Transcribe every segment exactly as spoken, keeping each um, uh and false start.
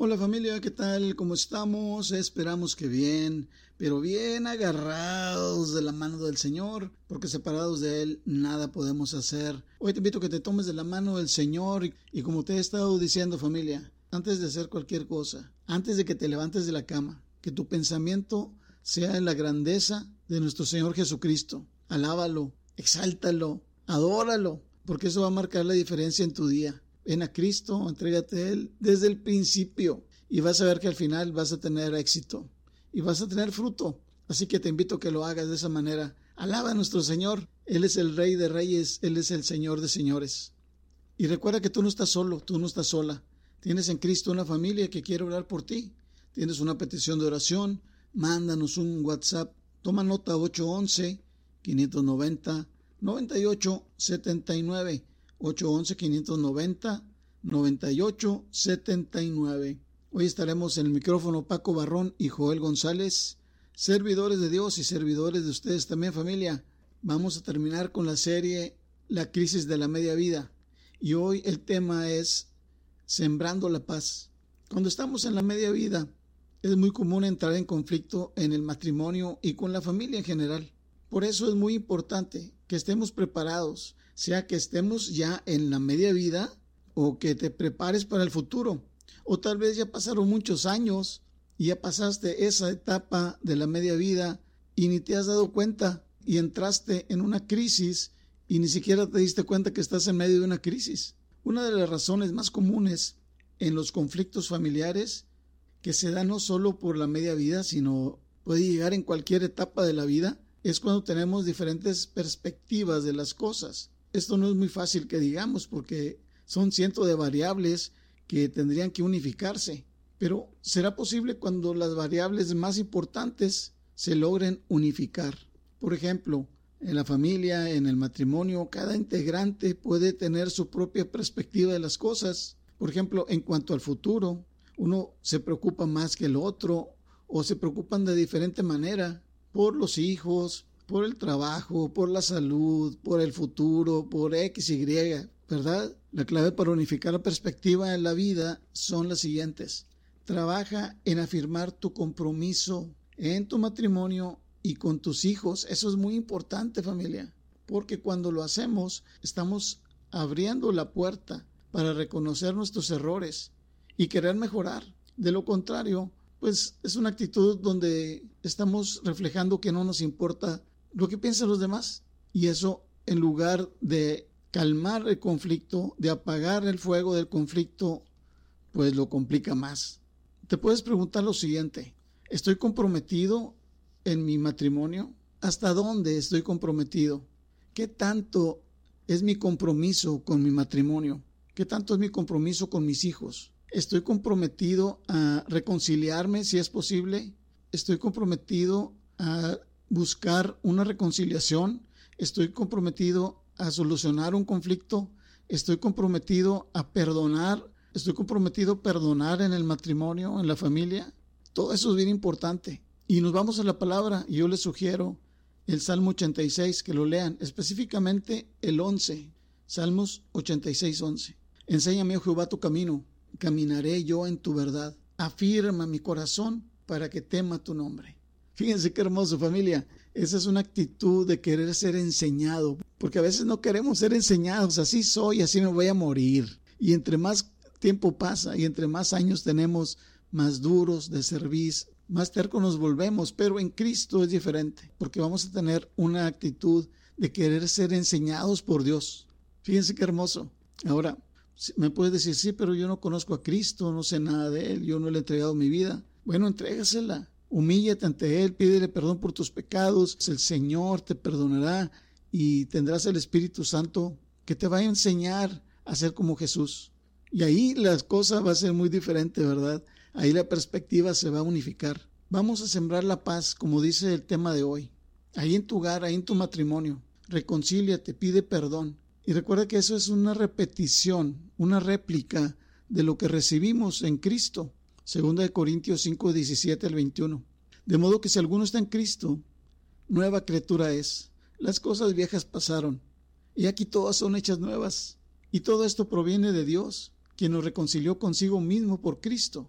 Hola familia, ¿qué tal? ¿Cómo estamos? Esperamos que bien, pero bien agarrados de la mano del Señor, porque separados de Él nada podemos hacer. Hoy te invito a que te tomes de la mano del Señor y, y como te he estado diciendo familia, antes de hacer cualquier cosa, antes de que te levantes de la cama, que tu pensamiento sea en la grandeza de nuestro Señor Jesucristo. Alábalo, exáltalo, adóralo, porque eso va a marcar la diferencia en tu día. Ven a Cristo, entrégate a Él desde el principio y vas a ver que al final vas a tener éxito y vas a tener fruto. Así que te invito a que lo hagas de esa manera. Alaba a nuestro Señor. Él es el Rey de Reyes, Él es el Señor de Señores. Y recuerda que tú no estás solo, tú no estás sola. Tienes en Cristo una familia que quiere orar por ti. Tienes una petición de oración, mándanos un WhatsApp. Toma nota ocho once, quinientos noventa, noventa y ocho setenta y nueve. ocho once, quinientos noventa, noventa y ocho setenta y nueve. Hoy estaremos en el micrófono Paco Barrón y Joel González, servidores de Dios y servidores de ustedes también, familia. Vamos a terminar con la serie La crisis de la media vida y hoy el tema es Sembrando la paz. Cuando estamos en la media vida es muy común entrar en conflicto en el matrimonio y con la familia en general. Por eso es muy importante que estemos preparados, sea que estemos ya en la media vida o que te prepares para el futuro. O tal vez ya pasaron muchos años y ya pasaste esa etapa de la media vida y ni te has dado cuenta y entraste en una crisis y ni siquiera te diste cuenta que estás en medio de una crisis. Una de las razones más comunes en los conflictos familiares que se da no solo por la media vida, sino puede llegar en cualquier etapa de la vida, es cuando tenemos diferentes perspectivas de las cosas. Esto no es muy fácil que digamos porque son cientos de variables que tendrían que unificarse, pero será posible cuando las variables más importantes se logren unificar. Por ejemplo, en la familia, en el matrimonio, cada integrante puede tener su propia perspectiva de las cosas. Por ejemplo, en cuanto al futuro, uno se preocupa más que el otro o se preocupan de diferente manera. Por los hijos, por el trabajo, por la salud, por el futuro, por X, Y, ¿verdad? La clave para unificar la perspectiva en la vida son las siguientes. Trabaja en afirmar tu compromiso en tu matrimonio y con tus hijos. Eso es muy importante, familia, porque cuando lo hacemos, estamos abriendo la puerta para reconocer nuestros errores y querer mejorar. De lo contrario, pues es una actitud donde estamos reflejando que no nos importa lo que piensan los demás. Y eso, en lugar de calmar el conflicto, de apagar el fuego del conflicto, pues lo complica más. Te puedes preguntar lo siguiente: ¿estoy comprometido en mi matrimonio? ¿Hasta dónde estoy comprometido? ¿Qué tanto es mi compromiso con mi matrimonio? ¿Qué tanto es mi compromiso con mis hijos? ¿Estoy comprometido a reconciliarme si es posible? ¿Estoy comprometido a buscar una reconciliación? ¿Estoy comprometido a solucionar un conflicto? ¿Estoy comprometido a perdonar? ¿Estoy comprometido a perdonar en el matrimonio, en la familia? Todo eso es bien importante. Y nos vamos a la palabra y yo les sugiero el Salmo ochenta y seis, que lo lean, específicamente el once, Salmos ochenta y seis, once. Enséñame, oh Jehová, tu camino, caminaré yo en tu verdad. Afirma mi corazón para que tema tu nombre. Fíjense qué hermoso, familia. Esa es una actitud de querer ser enseñado, porque a veces no queremos ser enseñados. Así soy, así me voy a morir. Y entre más tiempo pasa y entre más años tenemos, más duros de cerviz, más tercos nos volvemos. Pero en Cristo es diferente, porque vamos a tener una actitud de querer ser enseñados por Dios. Fíjense qué hermoso. Ahora, me puedes decir, sí, pero yo no conozco a Cristo, no sé nada de Él, yo no le he entregado mi vida. Bueno, entrégasela, humíllate ante Él, pídele perdón por tus pecados, el Señor te perdonará y tendrás el Espíritu Santo que te va a enseñar a ser como Jesús. Y ahí las cosas va a ser muy diferente, ¿verdad? Ahí la perspectiva se va a unificar. Vamos a sembrar la paz, como dice el tema de hoy. Ahí en tu hogar, ahí en tu matrimonio, reconcíliate, pide perdón. Y recuerda que eso es una repetición, una réplica de lo que recibimos en Cristo. Segunda de Corintios cinco, diecisiete al veintiuno. De modo que si alguno está en Cristo, nueva criatura es. Las cosas viejas pasaron, y aquí todas son hechas nuevas. Y todo esto proviene de Dios, quien nos reconcilió consigo mismo por Cristo,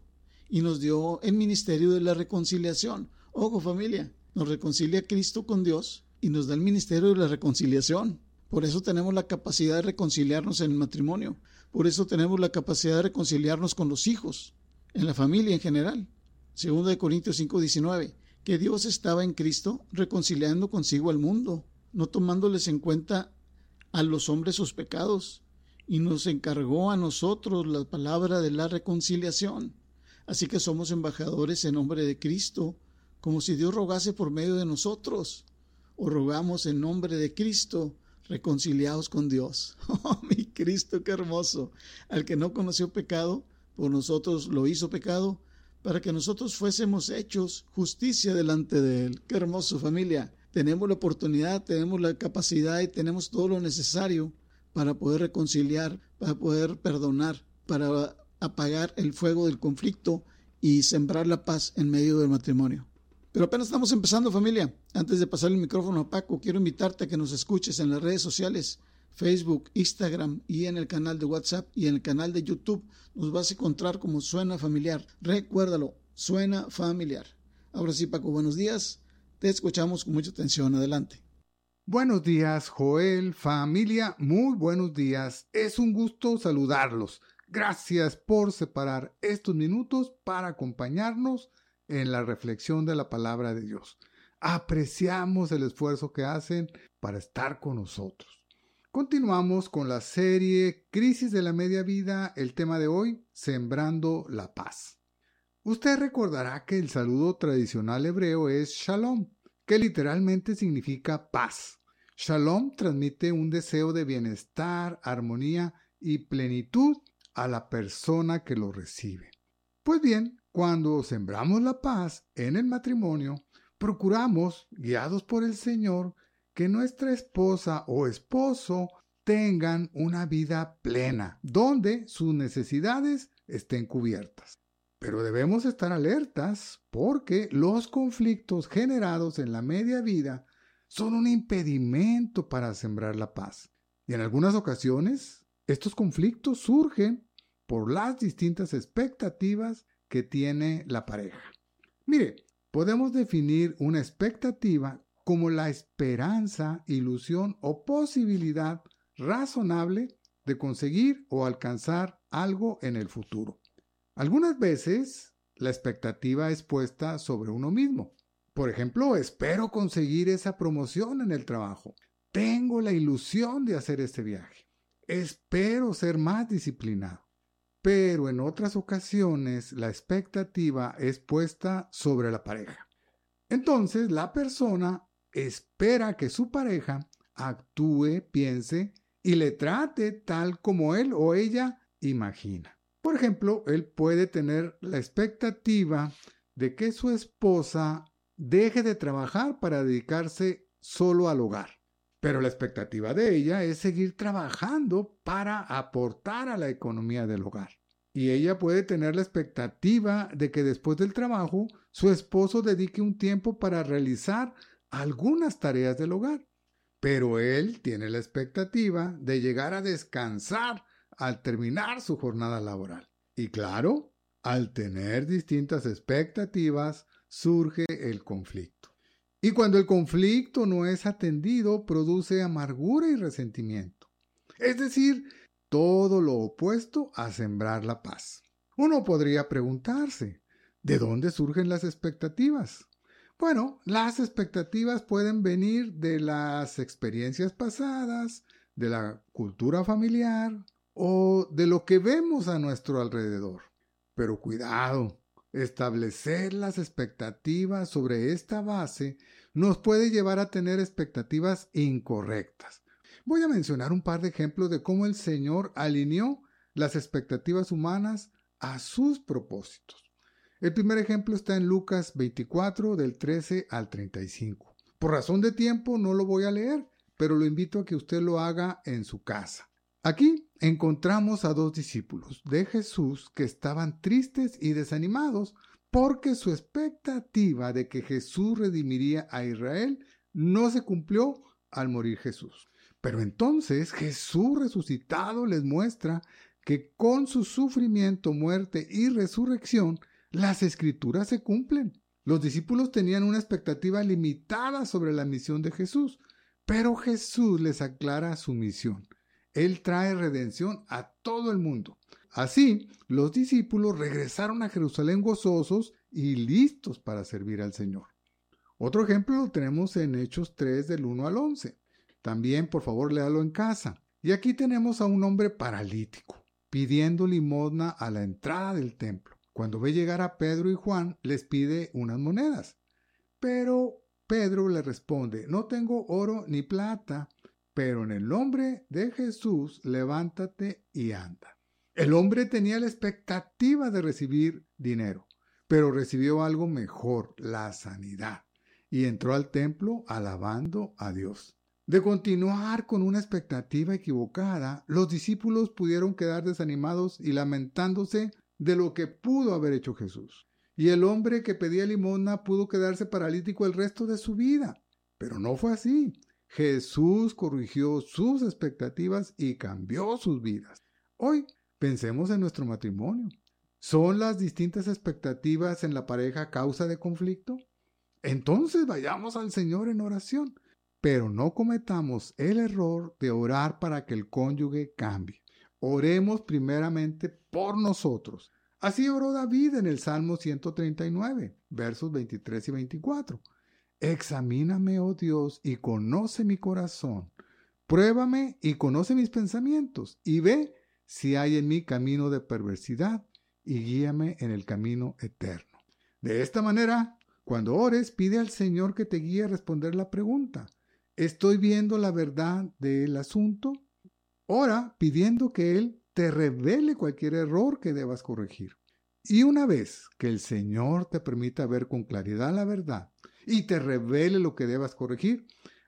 y nos dio el ministerio de la reconciliación. Ojo, familia, nos reconcilia Cristo con Dios y nos da el ministerio de la reconciliación. Por eso tenemos la capacidad de reconciliarnos en el matrimonio. Por eso tenemos la capacidad de reconciliarnos con los hijos, en la familia en general. Segunda de Corintios cinco diecinueve, que Dios estaba en Cristo reconciliando consigo al mundo, no tomándoles en cuenta a los hombres sus pecados, y nos encargó a nosotros la palabra de la reconciliación. Así que somos embajadores en nombre de Cristo, como si Dios rogase por medio de nosotros, o rogamos en nombre de Cristo, reconciliados con Dios. ¡Oh, mi Cristo, qué hermoso! Al que no conoció pecado, por nosotros lo hizo pecado, para que nosotros fuésemos hechos justicia delante de Él. ¡Qué hermoso, familia! Tenemos la oportunidad, tenemos la capacidad y tenemos todo lo necesario para poder reconciliar, para poder perdonar, para apagar el fuego del conflicto y sembrar la paz en medio del matrimonio. Pero apenas estamos empezando, familia. Antes de pasar el micrófono a Paco, quiero invitarte a que nos escuches en las redes sociales, Facebook, Instagram y en el canal de WhatsApp y en el canal de YouTube. Nos vas a encontrar como Suena Familiar. Recuérdalo, Suena Familiar. Ahora sí, Paco, buenos días. Te escuchamos con mucha atención. Adelante. Buenos días, Joel, familia, muy buenos días. Es un gusto saludarlos. Gracias por separar estos minutos para acompañarnos en la reflexión de la palabra de Dios. Apreciamos el esfuerzo que hacen para estar con nosotros. Continuamos con la serie Crisis de la Media Vida. El tema de hoy, Sembrando la Paz. Usted recordará que el saludo tradicional hebreo es Shalom, que literalmente significa paz. Shalom transmite un deseo de bienestar, armonía y plenitud a la persona que lo recibe. Pues bien, cuando sembramos la paz en el matrimonio, procuramos, guiados por el Señor, que nuestra esposa o esposo tengan una vida plena, donde sus necesidades estén cubiertas. Pero debemos estar alertas porque los conflictos generados en la media vida son un impedimento para sembrar la paz. Y en algunas ocasiones, estos conflictos surgen por las distintas expectativas que tiene la pareja. Mire, podemos definir una expectativa como la esperanza, ilusión o posibilidad razonable de conseguir o alcanzar algo en el futuro. Algunas veces, la expectativa es puesta sobre uno mismo. Por ejemplo, espero conseguir esa promoción en el trabajo. Tengo la ilusión de hacer este viaje. Espero ser más disciplinado. Pero en otras ocasiones la expectativa es puesta sobre la pareja. Entonces la persona espera que su pareja actúe, piense y le trate tal como él o ella imagina. Por ejemplo, él puede tener la expectativa de que su esposa deje de trabajar para dedicarse solo al hogar. Pero la expectativa de ella es seguir trabajando para aportar a la economía del hogar. Y ella puede tener la expectativa de que después del trabajo su esposo dedique un tiempo para realizar algunas tareas del hogar. Pero él tiene la expectativa de llegar a descansar al terminar su jornada laboral. Y claro, al tener distintas expectativas, surge el conflicto. Y cuando el conflicto no es atendido, produce amargura y resentimiento. Es decir, todo lo opuesto a sembrar la paz. Uno podría preguntarse, ¿de dónde surgen las expectativas? Bueno, las expectativas pueden venir de las experiencias pasadas, de la cultura familiar o de lo que vemos a nuestro alrededor. Pero cuidado, establecer las expectativas sobre esta base nos puede llevar a tener expectativas incorrectas. Voy a mencionar un par de ejemplos de cómo el Señor alineó las expectativas humanas a sus propósitos. El primer ejemplo está en Lucas veinticuatro, del trece al treinta y cinco. Por razón de tiempo no lo voy a leer, pero lo invito a que usted lo haga en su casa. Aquí encontramos a dos discípulos de Jesús que estaban tristes y desanimados porque su expectativa de que Jesús redimiría a Israel no se cumplió al morir Jesús. Pero entonces Jesús resucitado les muestra que con su sufrimiento, muerte y resurrección las escrituras se cumplen. Los discípulos tenían una expectativa limitada sobre la misión de Jesús, pero Jesús les aclara su misión. Él trae redención a todo el mundo. Así, los discípulos regresaron a Jerusalén gozosos y listos para servir al Señor. Otro ejemplo lo tenemos en Hechos tres del uno al once. También, por favor, léalo en casa. Y aquí tenemos a un hombre paralítico, pidiendo limosna a la entrada del templo. Cuando ve llegar a Pedro y Juan, les pide unas monedas. Pero Pedro le responde, no tengo oro ni plata, pero en el nombre de Jesús, levántate y anda. El hombre tenía la expectativa de recibir dinero, pero recibió algo mejor, la sanidad, y entró al templo alabando a Dios. De continuar con una expectativa equivocada, los discípulos pudieron quedar desanimados y lamentándose de lo que pudo haber hecho Jesús. Y el hombre que pedía limosna pudo quedarse paralítico el resto de su vida. Pero no fue así. Jesús corrigió sus expectativas y cambió sus vidas. Hoy pensemos en nuestro matrimonio. ¿Son las distintas expectativas en la pareja causa de conflicto? Entonces vayamos al Señor en oración. Pero no cometamos el error de orar para que el cónyuge cambie. Oremos primeramente por nosotros. Así oró David en el Salmo ciento treinta y nueve, versos veintitrés y veinticuatro. Examíname, oh Dios, y conoce mi corazón. Pruébame y conoce mis pensamientos, y ve si hay en mí camino de perversidad, y guíame en el camino eterno. De esta manera, cuando ores, pide al Señor que te guíe a responder la pregunta. ¿Estoy viendo la verdad del asunto? Ora pidiendo que Él te revele cualquier error que debas corregir. Y una vez que el Señor te permita ver con claridad la verdad y te revele lo que debas corregir,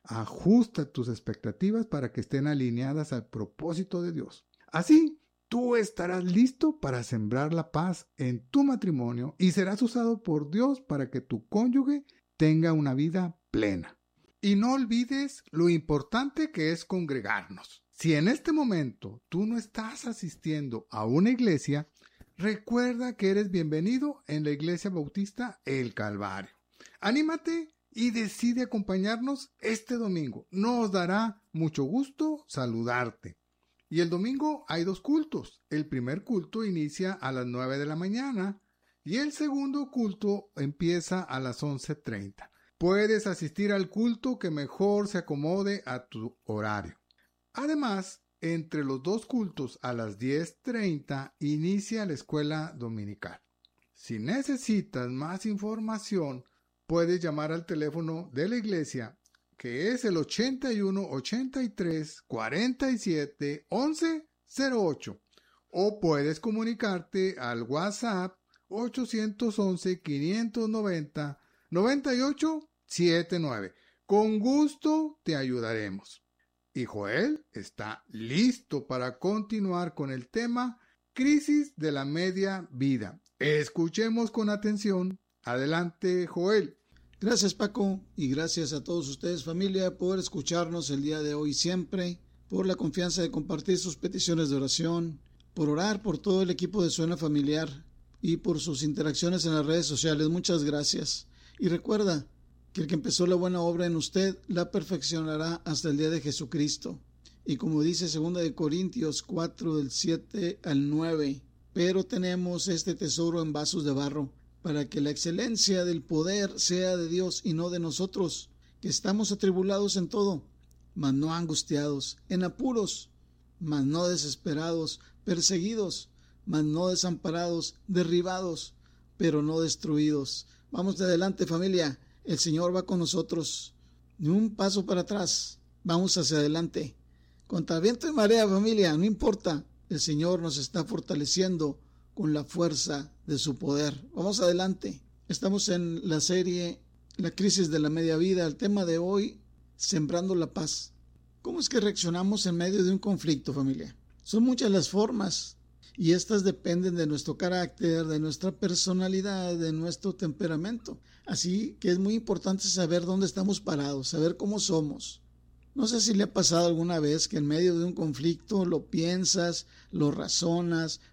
ajusta tus expectativas para que estén alineadas al propósito de Dios. Así, tú estarás listo para sembrar la paz en tu matrimonio y serás usado por Dios para que tu cónyuge tenga una vida plena. Y no olvides lo importante que es congregarnos. Si en este momento tú no estás asistiendo a una iglesia, recuerda que eres bienvenido en la Iglesia Bautista El Calvario. Anímate y decide acompañarnos este domingo. Nos dará mucho gusto saludarte. Y el domingo hay dos cultos. El primer culto inicia a las nueve de la mañana y el segundo culto empieza a las once treinta. Puedes asistir al culto que mejor se acomode a tu horario. Además, entre los dos cultos a las diez treinta inicia la escuela dominical. Si necesitas más información, puedes llamar al teléfono de la iglesia, que es el ochenta y uno, ochenta y tres, cuarenta y siete, once cero ocho, o puedes comunicarte al WhatsApp ochocientos once, quinientos noventa, noventa y ocho setenta y nueve. Con gusto te ayudaremos. Y Joel está listo para continuar con el tema Crisis de la Media Vida. Escuchemos con atención. Adelante, Joel. Gracias, Paco, y gracias a todos ustedes, familia, por escucharnos el día de hoy siempre, por la confianza de compartir sus peticiones de oración, por orar por todo el equipo de Suena Familiar y por sus interacciones en las redes sociales. Muchas gracias. Y recuerda que el que empezó la buena obra en usted la perfeccionará hasta el día de Jesucristo. Y como dice segunda de Corintios cuatro, del siete al nueve, pero tenemos este tesoro en vasos de barro, para que la excelencia del poder sea de Dios y no de nosotros, que estamos atribulados en todo, mas no angustiados, en apuros, mas no desesperados, perseguidos, mas no desamparados, derribados, pero no destruidos. Vamos de adelante, familia. El Señor va con nosotros. Ni un paso para atrás. Vamos hacia adelante. Contra viento y marea, familia, no importa. El Señor nos está fortaleciendo con la fuerza de su poder. Vamos adelante. Estamos en la serie La crisis de la media vida. El tema de hoy, sembrando la paz. ¿Cómo es que reaccionamos en medio de un conflicto, familia? Son muchas las formas y estas dependen de nuestro carácter, de nuestra personalidad, de nuestro temperamento. Así que es muy importante saber dónde estamos parados, saber cómo somos. No sé si le ha pasado alguna vez que en medio de un conflicto lo piensas, lo razonas,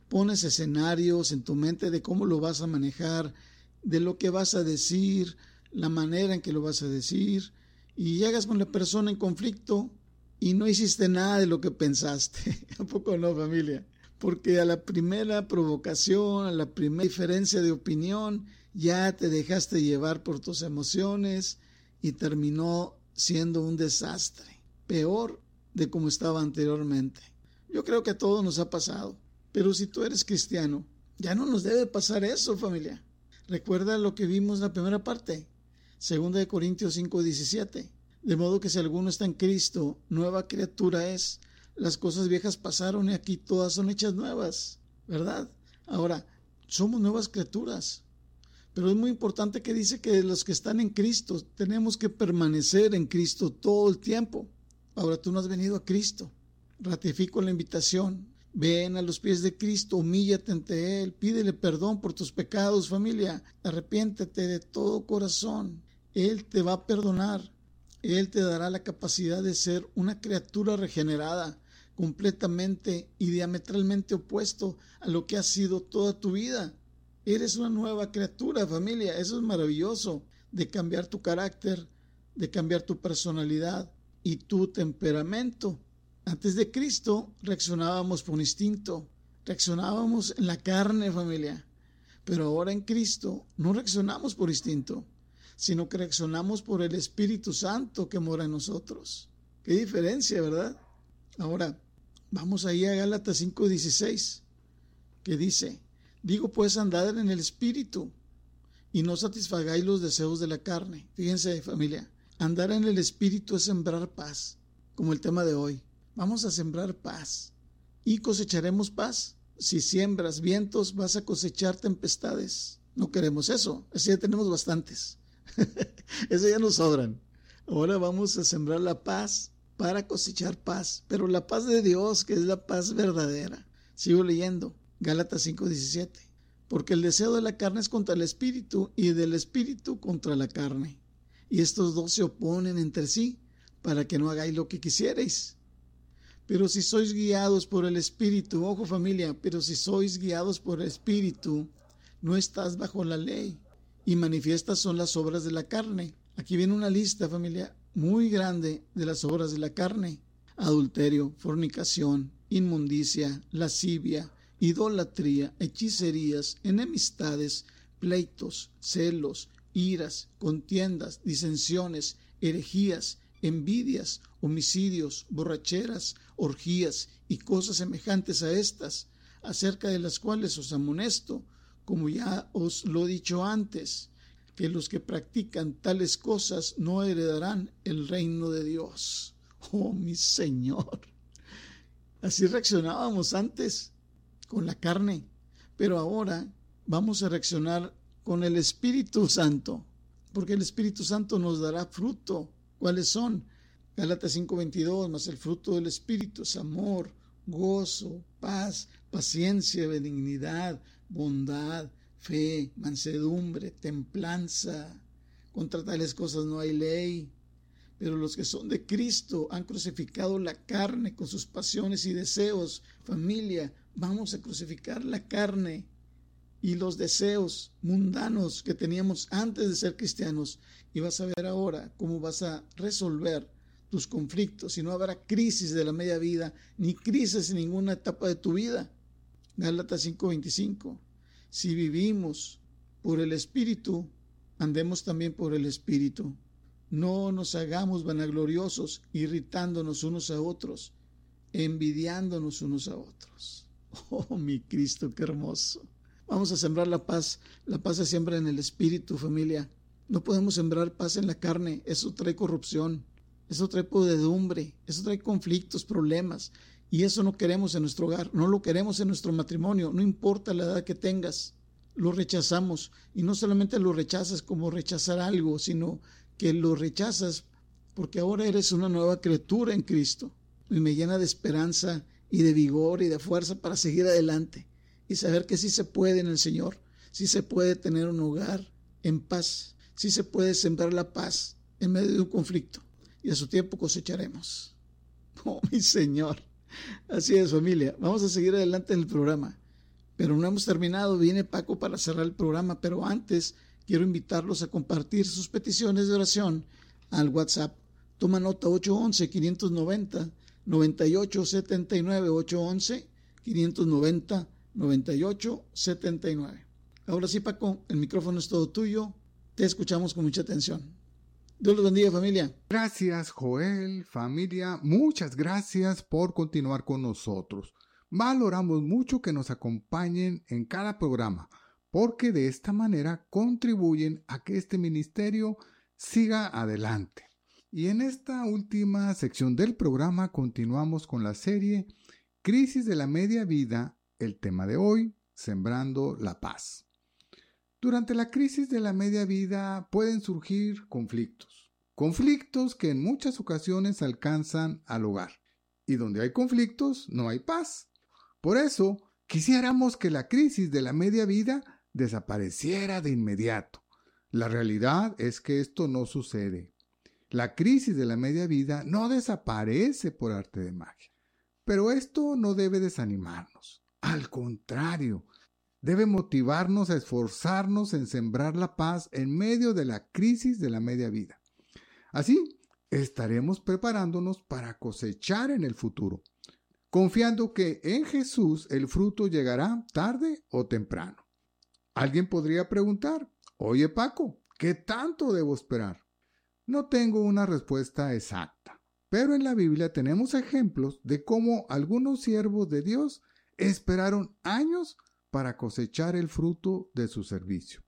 pones escenarios en tu mente de cómo lo vas a manejar, de lo que vas a decir, la manera en que lo vas a decir, y llegas con la persona en conflicto y no hiciste nada de lo que pensaste. ¿A poco no, familia? Porque a la primera provocación, a la primera diferencia de opinión, ya te dejaste llevar por tus emociones y terminó siendo un desastre, peor de como estaba anteriormente. Yo creo que a todos nos ha pasado, pero si tú eres cristiano, ya no nos debe pasar eso, familia. Recuerda lo que vimos en la primera parte, segunda de Corintios cinco diecisiete. De modo que si alguno está en Cristo, nueva criatura es. Las cosas viejas pasaron y aquí todas son hechas nuevas, ¿verdad? Ahora, somos nuevas criaturas. Pero es muy importante que dice que los que están en Cristo tenemos que permanecer en Cristo todo el tiempo. Ahora tú no has venido a Cristo. Ratifico la invitación. Ven a los pies de Cristo, humíllate ante Él, pídele perdón por tus pecados, familia. Arrepiéntete de todo corazón. Él te va a perdonar. Él te dará la capacidad de ser una criatura regenerada, completamente y diametralmente opuesto a lo que has sido toda tu vida. Eres una nueva criatura, familia. Eso es maravilloso, de cambiar tu carácter, de cambiar tu personalidad y tu temperamento. Antes de Cristo reaccionábamos por instinto, reaccionábamos en la carne, familia. Pero ahora en Cristo no reaccionamos por instinto, sino que reaccionamos por el Espíritu Santo que mora en nosotros. Qué diferencia, ¿verdad? Ahora, vamos ahí a Gálatas cinco dieciséis, que dice: digo pues, andad en el Espíritu, y no satisfagáis los deseos de la carne. Fíjense, familia, andar en el Espíritu es sembrar paz, como el tema de hoy. Vamos a sembrar paz, y cosecharemos paz. Si siembras vientos, vas a cosechar tempestades. No queremos eso, así ya tenemos bastantes. Eso ya nos sobran. Ahora vamos a sembrar la paz para cosechar paz, pero la paz de Dios, que es la paz verdadera. Sigo leyendo, Gálatas cinco diecisiete. Porque el deseo de la carne es contra el espíritu, y del espíritu contra la carne. Y estos dos se oponen entre sí, para que no hagáis lo que quisierais. Pero si sois guiados por el Espíritu, ojo familia, pero si sois guiados por el Espíritu, no estás bajo la ley. Y manifiestas son las obras de la carne. Aquí viene una lista, familia, muy grande de las obras de la carne. Adulterio, fornicación, inmundicia, lascivia, idolatría, hechicerías, enemistades, pleitos, celos, iras, contiendas, disensiones, herejías, envidias, homicidios, borracheras, orgías y cosas semejantes a estas, acerca de las cuales os amonesto, como ya os lo he dicho antes, que los que practican tales cosas no heredarán el reino de Dios. Oh, mi Señor. Así reaccionábamos antes con la carne, pero ahora vamos a reaccionar con el Espíritu Santo, porque el Espíritu Santo nos dará fruto. ¿Cuáles son? Gálatas cinco veintidós, mas el fruto del Espíritu es amor, gozo, paz, paciencia, benignidad, bondad, fe, mansedumbre, templanza. Contra tales cosas no hay ley. Pero los que son de Cristo han crucificado la carne con sus pasiones y deseos. Familia, vamos a crucificar la carne y los deseos mundanos que teníamos antes de ser cristianos. Y vas a ver ahora cómo vas a resolver tus conflictos y no habrá crisis de la media vida, ni crisis en ninguna etapa de tu vida. Gálatas cinco veinticinco. Si vivimos por el Espíritu, andemos también por el Espíritu. No nos hagamos vanagloriosos, irritándonos unos a otros, envidiándonos unos a otros. Oh, mi Cristo, qué hermoso. Vamos a sembrar la paz. La paz se siembra en el Espíritu, familia. No podemos sembrar paz en la carne. Eso trae corrupción. Eso trae podredumbre. Eso trae conflictos, problemas. Y eso no queremos en nuestro hogar. No lo queremos en nuestro matrimonio. No importa la edad que tengas. Lo rechazamos. Y no solamente lo rechazas como rechazar algo, sino que lo rechazas porque ahora eres una nueva criatura en Cristo. Y me llena de esperanza y de vigor y de fuerza para seguir adelante. Y saber que sí se puede en el Señor. Sí se puede tener un hogar en paz. Sí se puede sembrar la paz en medio de un conflicto. Y a su tiempo cosecharemos. Oh, mi Señor. Así es, familia. Vamos a seguir adelante en el programa. Pero no hemos terminado, viene Paco para cerrar el programa, pero antes quiero invitarlos a compartir sus peticiones de oración al WhatsApp. Toma nota: ocho once, quinientos noventa, noventa y ocho setenta y nueve, ocho once, quinientos noventa, noventa y ocho setenta y nueve. Ahora sí, Paco, el micrófono es todo tuyo. Te escuchamos con mucha atención. Dios los bendiga, familia. Gracias, Joel, familia. Muchas gracias por continuar con nosotros. Valoramos mucho que nos acompañen en cada programa, porque de esta manera contribuyen a que este ministerio siga adelante. Y en esta última sección del programa continuamos con la serie Crisis de la Media Vida, el tema de hoy, Sembrando la Paz. Durante la crisis de la media vida pueden surgir conflictos, conflictos que en muchas ocasiones alcanzan al hogar. Y donde hay conflictos, no hay paz. Por eso, quisiéramos que la crisis de la media vida desapareciera de inmediato. La realidad es que esto no sucede. La crisis de la media vida no desaparece por arte de magia. Pero esto no debe desanimarnos. Al contrario, debe motivarnos a esforzarnos en sembrar la paz en medio de la crisis de la media vida. Así, estaremos preparándonos para cosechar en el futuro, confiando que en Jesús el fruto llegará tarde o temprano. Alguien podría preguntar: oye, Paco, ¿qué tanto debo esperar? No tengo una respuesta exacta, pero en la Biblia tenemos ejemplos de cómo algunos siervos de Dios esperaron años para cosechar el fruto de su servicio.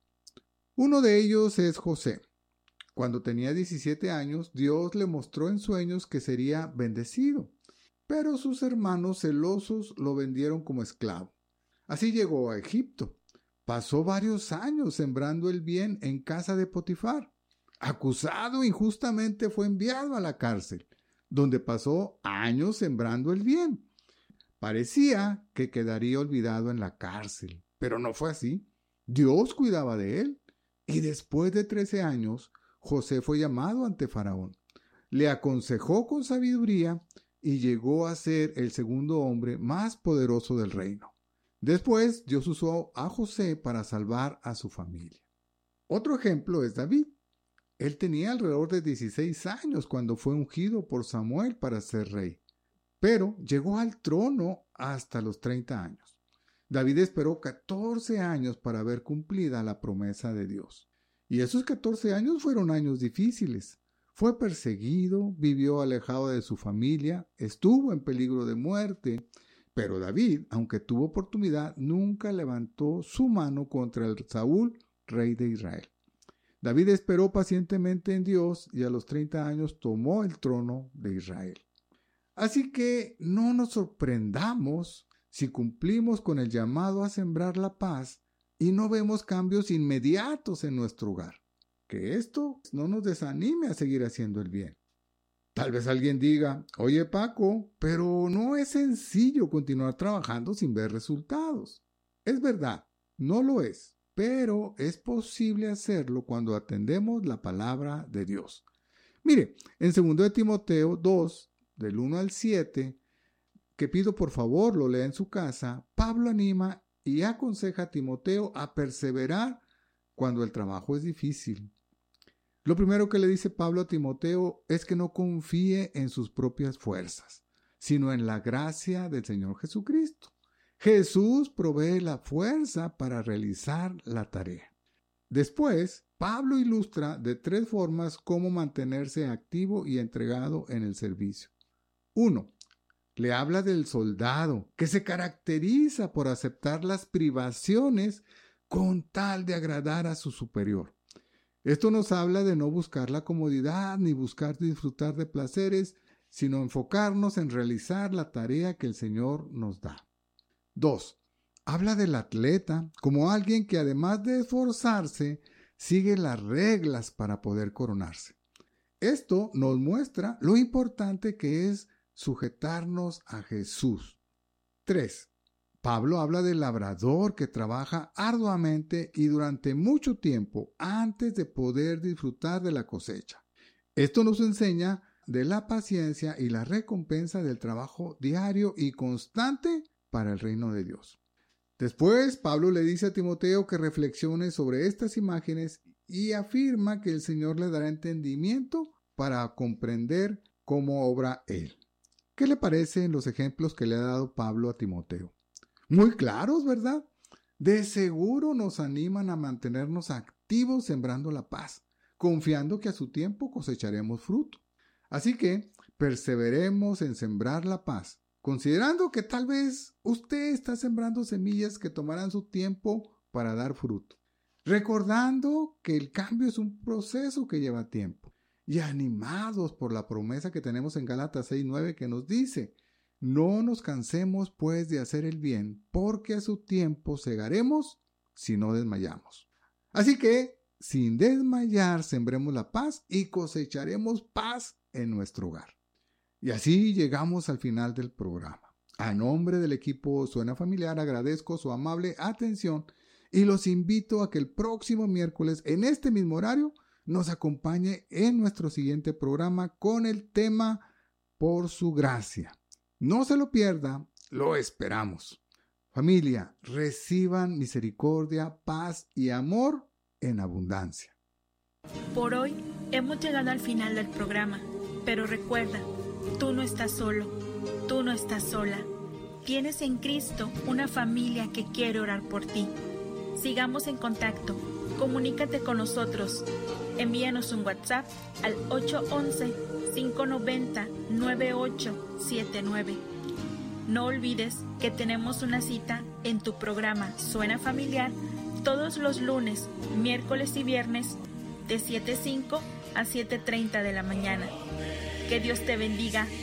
Uno de ellos es José. Cuando tenía diecisiete años, Dios le mostró en sueños que sería bendecido, pero sus hermanos celosos lo vendieron como esclavo. Así llegó a Egipto. Pasó varios años sembrando el bien en casa de Potifar. Acusado injustamente, fue enviado a la cárcel, donde pasó años sembrando el bien. Parecía que quedaría olvidado en la cárcel, pero no fue así. Dios cuidaba de él. Y después de trece años, José fue llamado ante Faraón. Le aconsejó con sabiduría y llegó a ser el segundo hombre más poderoso del reino. Después, Dios usó a José para salvar a su familia. Otro ejemplo es David. Él tenía alrededor de dieciséis años cuando fue ungido por Samuel para ser rey. Pero llegó al trono hasta los treinta años. David esperó catorce años para ver cumplida la promesa de Dios. Y esos catorce años fueron años difíciles. Fue perseguido, vivió alejado de su familia, estuvo en peligro de muerte. Pero David, aunque tuvo oportunidad, nunca levantó su mano contra el Saúl, rey de Israel. David esperó pacientemente en Dios y a los treinta años tomó el trono de Israel. Así que no nos sorprendamos si cumplimos con el llamado a sembrar la paz y no vemos cambios inmediatos en nuestro hogar. Que esto no nos desanime a seguir haciendo el bien. Tal vez alguien diga: oye, Paco, pero no es sencillo continuar trabajando sin ver resultados. Es verdad, no lo es, pero es posible hacerlo cuando atendemos la palabra de Dios. Mire, en segundo de Timoteo dos, del uno al siete, que pido por favor lo lea en su casa, Pablo anima y aconseja a Timoteo a perseverar cuando el trabajo es difícil. Lo primero que le dice Pablo a Timoteo es que no confíe en sus propias fuerzas, sino en la gracia del Señor Jesucristo. Jesús provee la fuerza para realizar la tarea. Después, Pablo ilustra de tres formas cómo mantenerse activo y entregado en el servicio. Uno, le habla del soldado, que se caracteriza por aceptar las privaciones con tal de agradar a su superior. Esto nos habla de no buscar la comodidad ni buscar disfrutar de placeres, sino enfocarnos en realizar la tarea que el Señor nos da. Dos, habla del atleta como alguien que además de esforzarse, sigue las reglas para poder coronarse. Esto nos muestra lo importante que es sujetarnos a Jesús. Tres, Pablo habla del labrador que trabaja arduamente y durante mucho tiempo antes de poder disfrutar de la cosecha. Esto nos enseña de la paciencia y la recompensa del trabajo diario y constante para el reino de Dios. Después, Pablo le dice a Timoteo que reflexione sobre estas imágenes y afirma que el Señor le dará entendimiento para comprender cómo obra Él. ¿Qué le parecen los ejemplos que le ha dado Pablo a Timoteo? Muy claros, ¿verdad? De seguro nos animan a mantenernos activos sembrando la paz, confiando que a su tiempo cosecharemos fruto. Así que perseveremos en sembrar la paz, considerando que tal vez usted está sembrando semillas que tomarán su tiempo para dar fruto, recordando que el cambio es un proceso que lleva tiempo, y animados por la promesa que tenemos en Gálatas seis nueve que nos dice: no nos cansemos pues de hacer el bien, porque a su tiempo segaremos si no desmayamos. Así que, sin desmayar, sembremos la paz y cosecharemos paz en nuestro hogar. Y así llegamos al final del programa. A nombre del equipo Suena Familiar agradezco su amable atención y los invito a que el próximo miércoles en este mismo horario nos acompañe en nuestro siguiente programa con el tema Por su gracia. No se lo pierda, lo esperamos. Familia, reciban misericordia, paz y amor en abundancia. Por hoy hemos llegado al final del programa, pero recuerda, tú no estás solo, tú no estás sola. Tienes en Cristo una familia que quiere orar por ti. Sigamos en contacto, comunícate con nosotros. Envíanos un WhatsApp al ocho once, cinco noventa, nueve ocho siete nueve. No olvides que tenemos una cita en tu programa Suena Familiar todos los lunes, miércoles y viernes de siete cinco a siete treinta de la mañana. Que Dios te bendiga